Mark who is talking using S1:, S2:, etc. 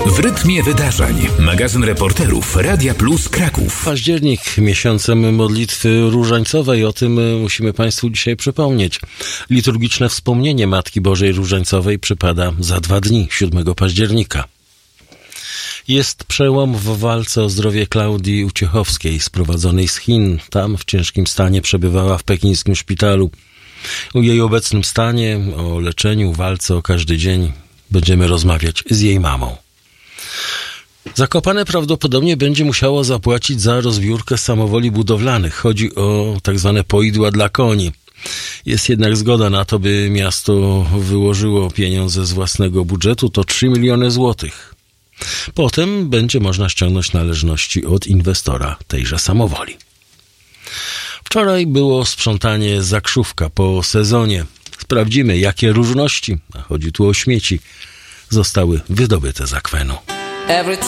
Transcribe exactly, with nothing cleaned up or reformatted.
S1: W rytmie wydarzeń. Magazyn reporterów Radia Plus Kraków.
S2: Październik miesiącem modlitwy różańcowej. O tym musimy Państwu dzisiaj przypomnieć. Liturgiczne wspomnienie Matki Bożej Różańcowej przypada za dwa dni, siódmego października. Jest przełom w walce o zdrowie Klaudii Uciechowskiej, sprowadzonej z Chin. Tam w ciężkim stanie przebywała w pekińskim szpitalu. O jej obecnym stanie, o leczeniu, walce o każdy dzień będziemy rozmawiać z jej mamą. Zakopane prawdopodobnie będzie musiało zapłacić za rozbiórkę samowoli budowlanych. Chodzi o tak zwane poidła dla koni. Jest jednak zgoda na to, by miasto wyłożyło pieniądze z własnego budżetu, to trzy miliony złotych. Potem będzie można ściągnąć należności od inwestora tejże samowoli. Wczoraj było sprzątanie Zakrzówka po sezonie. Sprawdzimy, jakie różności, a chodzi tu o śmieci, zostały wydobyte z akwenu.